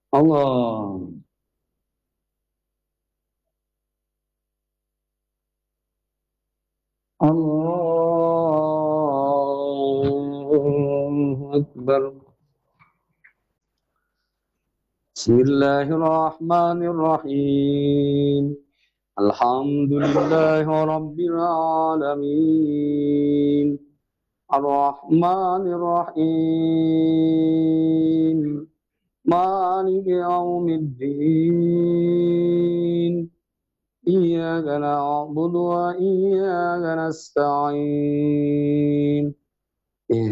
الله. الله أكبر. بسم الله الرحمن الرحيم. الحمد لله رب العالمين، الرحمن الرحيم، مالك يوم الدين. إياك نعبد وإياك نستعين،